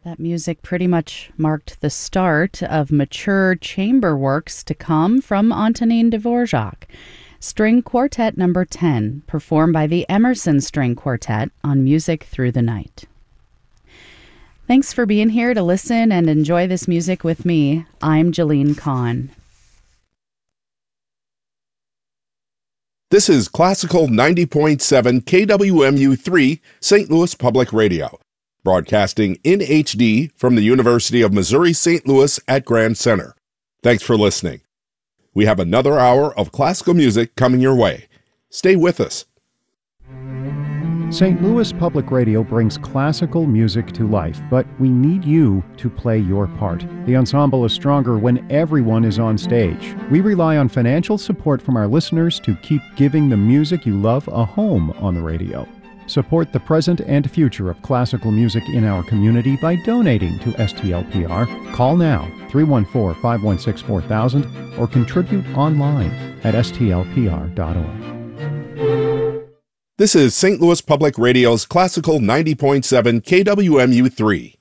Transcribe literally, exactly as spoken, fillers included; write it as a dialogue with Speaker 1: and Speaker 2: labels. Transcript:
Speaker 1: That music pretty much marked the start of mature chamber works to come from Antonin Dvorak. String Quartet number ten, performed by the Emerson String Quartet on Music Through the Night. Thanks for being here to listen and enjoy this music with me. I'm Jalene Kahn.
Speaker 2: This is Classical ninety point seven K W M U three, Saint Louis Public Radio, broadcasting in H D from the University of Missouri-Saint Louis at Grand Center. Thanks for listening. We have another hour of classical music coming your way. Stay with us.
Speaker 3: Saint Louis Public Radio brings classical music to life, but we need you to play your part. The ensemble is stronger when everyone is on stage. We rely on financial support from our listeners to keep giving the music you love a home on the radio. Support the present and future of classical music in our community by donating to S T L P R. Call now, three one four, five one six, four thousand, or contribute online at S T L P R dot org.
Speaker 2: This is Saint Louis Public Radio's Classical ninety point seven K W M U three.